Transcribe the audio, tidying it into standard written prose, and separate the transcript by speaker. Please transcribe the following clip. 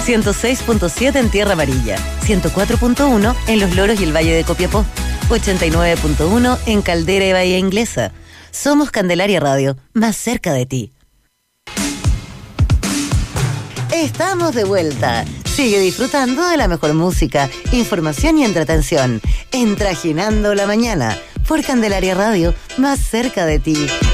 Speaker 1: 106.7 en Tierra Amarilla, 104.1 en Los Loros y el Valle de Copiapó, 89.1 en Caldera y Bahía Inglesa. Somos Candelaria Radio, más cerca de ti. Estamos de vuelta. Sigue disfrutando de la mejor música, información y entretención. Entrajinando la mañana por Candelaria Radio, más cerca de ti.